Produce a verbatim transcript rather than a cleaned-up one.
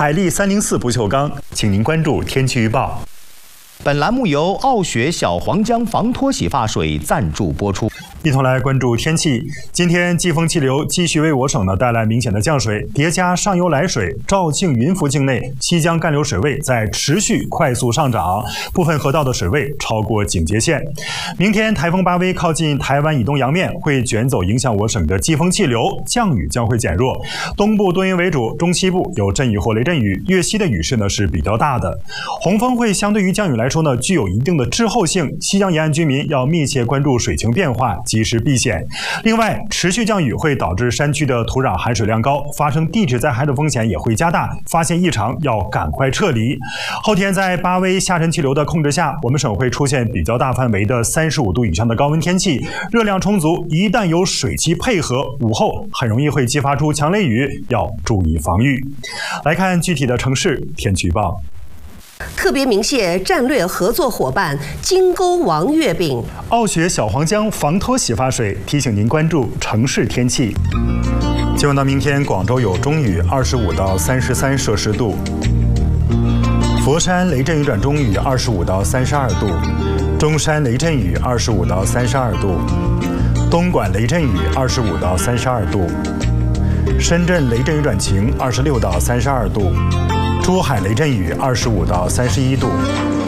海力三零四不锈钢，请您关注天气预报。 本栏目由傲雪小黄姜防脱洗发水赞助播出。 一同来关注天气。今天季风气流继续为我省呢带来明显的降水，叠加上游来水，肇庆云浮境内西江干流水位在持续快速上涨，部分河道的水位超过警戒线。明天台风巴威靠近台湾以东洋面，会卷走影响我省的季风气流，降雨将会减弱。东部多云为主，中西部有阵雨或雷阵雨，粤西的雨势呢是比较大的。洪峰会相对于降雨来说呢具有一定的滞后性，西江沿岸居民要密切关注水情变化，及时避险。另外，持续降雨会导致山区的土壤含水量高，发生地质灾害的风险也会加大，发现异常要赶快撤离。后天在巴威下沉气流的控制下，我们省会出现比较大范围的三十五度以上的高温天气，热量充足，一旦有水汽配合，午后很容易会激发出强雷雨，要注意防御。来看具体的城市天气预报。 特别鸣谢战略合作伙伴金钩王月饼。 傲雪小黄姜防脱洗发水提醒您关注城市天气。今晚到明天，广州有中雨，二十五到三十三摄氏度；佛山雷阵雨转中雨，二十五到三十二度；中山雷阵雨，二十五到三十二度；东莞雷阵雨，二十五到三十二度；深圳雷阵雨转晴，二十六到三十二度；珠海雷阵雨，二十五到三十一度。